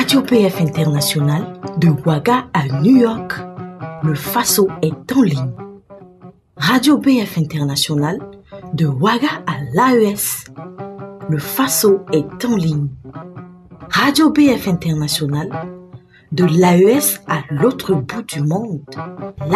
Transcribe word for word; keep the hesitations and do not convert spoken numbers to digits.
Radio B F International, de Ouaga à New York, le Faso est en ligne. Radio B F International, de Ouaga à l'A E S, le Faso est en ligne. Radio B F International, de l'A E S à l'autre bout du monde,